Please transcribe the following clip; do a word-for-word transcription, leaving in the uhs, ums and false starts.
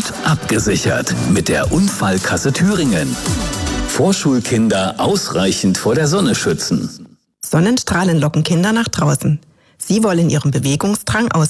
Gut abgesichert mit der Unfallkasse Thüringen. Vorschulkinder ausreichend vor der Sonne schützen. Sonnenstrahlen locken Kinder nach draußen. Sie wollen ihren Bewegungsdrang aus